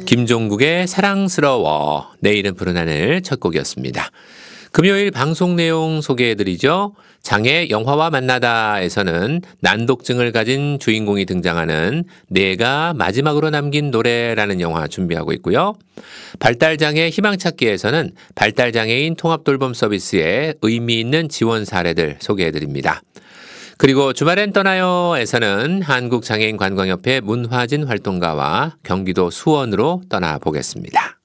김종국의 사랑스러워, 내일은 푸른 하늘 첫 곡이었습니다. 금요일 방송 내용 소개해드리죠. 장애 영화와 만나다에서는 난독증을 가진 주인공이 등장하는 내가 마지막으로 남긴 노래라는 영화 준비하고 있고요. 발달장애 희망찾기에서는 발달장애인 통합돌봄 서비스의 의미 있는 지원 사례들 소개해드립니다. 그리고 주말엔 떠나요에서는 한국장애인관광협회 문화진 활동가와 경기도 수원으로 떠나보겠습니다.